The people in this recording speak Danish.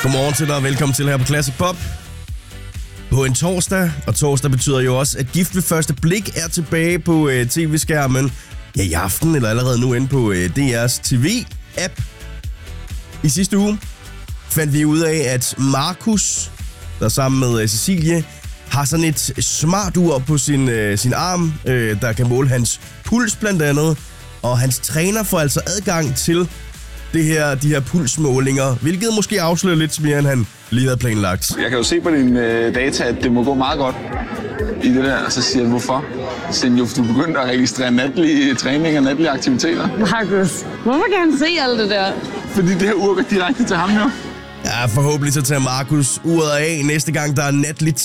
Godmorgen til dig, og velkommen til her på Classic Pop. På en torsdag, og torsdag betyder jo også, at Gift ved første blik er tilbage på tv-skærmen. Ja, i aften, eller allerede nu inde på DR's TV-app. I sidste uge fandt vi ud af, at Markus, der sammen med Cecilie, har sådan et smart ur på sin arm, der kan måle hans puls blandt andet. Og hans træner får altså adgang til de her pulsmålinger, hvilket måske afslører lidt mere, end han lige havde planlagt. Jeg kan jo se på dine data, at det må gå meget godt i det der, og så siger jeg, hvorfor? Så siger jeg, jo, du begyndte at registrere natlige træning og natlige aktiviteter. Markus, hvorfor kan han se alt det der? Fordi det her ur går direkte til ham jo. Ja, forhåbentlig så tager Markus uret af næste gang, der er natligt